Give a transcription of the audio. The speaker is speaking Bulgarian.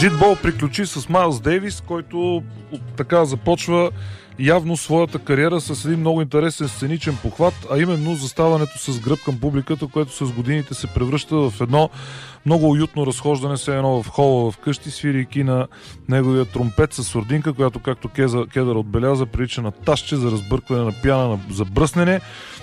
Джит Бол приключи с Майлз Дейвис, който така започва явно своята кариера с един много интересен сценичен похват, а именно заставането с гръб към публиката, което с годините се превръща в едно много уютно разхождане, все едно в хола вкъщи, свирийки на неговия тромпет с сурдинка, която, както Кедър отбеляза, прилича на ташче за разбъркване на пяна за бръснене.